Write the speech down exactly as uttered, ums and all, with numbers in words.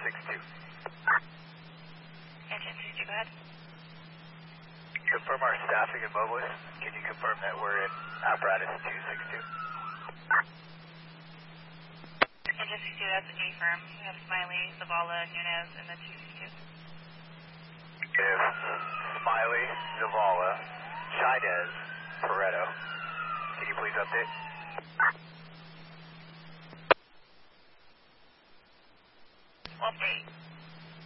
six two. Engine two six two, go ahead. Confirm our staffing and mobilists. Can you confirm that we're in apparatus two six two? Engine six two, that's a firm. We have Smiley, Zavala, Nunez, and the two six two. If Smiley, Zavala, Chinez, Pareto, can you please update? Update.